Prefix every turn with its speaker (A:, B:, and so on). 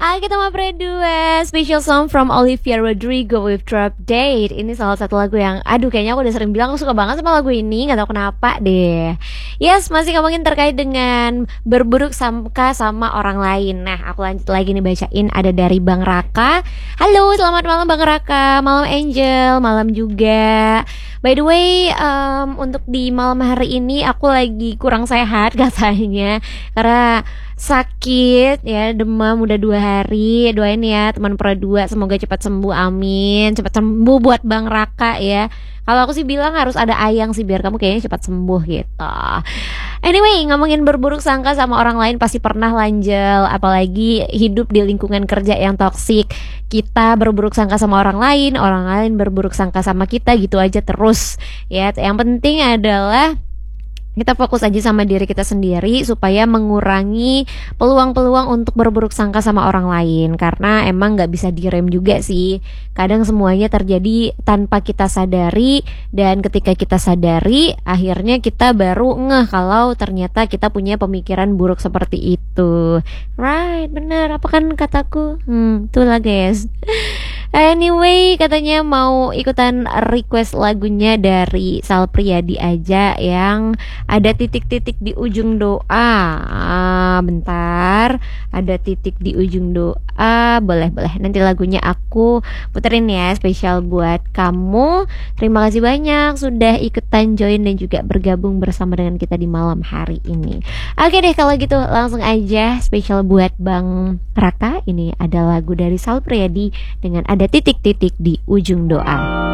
A: Kita mau berdua special song from Olivia Rodrigo with Drop Date. Ini salah satu lagu yang kayaknya aku udah sering bilang aku suka banget sama lagu ini, nggak tahu kenapa deh. Yes, masih ngomongin terkait dengan berburuk sangka sama orang lain. Nah, aku lanjut lagi nih bacain, ada dari Bang Raka. Halo, selamat malam Bang Raka. Malam Angel, malam juga. By the way, untuk di malam hari ini aku lagi kurang sehat katanya, karena sakit ya, demam udah 2 hari. Doain ya teman Pro 2, semoga cepat sembuh, amin. Cepat sembuh buat Bang Raka ya. Kalau aku sih bilang harus ada Ayang sih, biar kamu kayaknya cepat sembuh gitu. Anyway, ngomongin berburuk sangka sama orang lain pasti pernah lanjel, apalagi hidup di lingkungan kerja yang toksik. Kita berburuk sangka sama orang lain berburuk sangka sama kita, gitu aja terus ya. Yang penting adalah kita fokus aja sama diri kita sendiri supaya mengurangi peluang-peluang untuk berburuk sangka sama orang lain, karena emang nggak bisa direm juga sih. Kadang semuanya terjadi tanpa kita sadari, dan ketika kita sadari akhirnya kita baru ngeh kalau ternyata kita punya pemikiran buruk seperti itu. Right, bener apa kan kataku? Itulah guys. Anyway, katanya mau ikutan request lagunya dari Sal Priadi aja yang ada titik-titik di ujung doa. Bentar, ada titik di ujung doa. Boleh. Nanti lagunya aku puterin ya, spesial buat kamu. Terima kasih banyak sudah ikutan join dan juga bergabung bersama dengan kita di malam hari ini. Oke deh, kalau gitu langsung aja spesial buat Bang Raka. Ini ada lagu dari Sal Priadi dengan ada titik-titik di ujung doa.